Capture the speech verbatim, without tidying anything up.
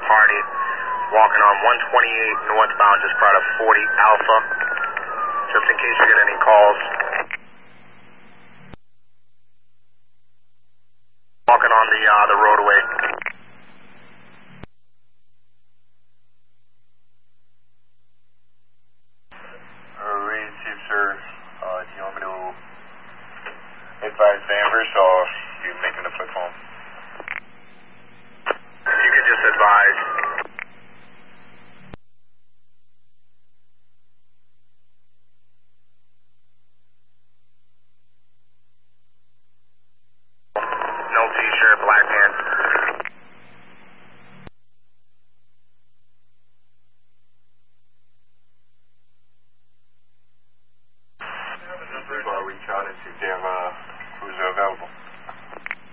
party walking on one twenty-eight northbound just prior to forty Alpha. Just in case you get any calls. Walking on the uh, the roadway. Uh, read, Chief, sir. Uh, do you want me to advise Danvers, or you making the flip phone? You can just advise. No t-shirt, black pants. I'll reach out and see if they have uh, crews available.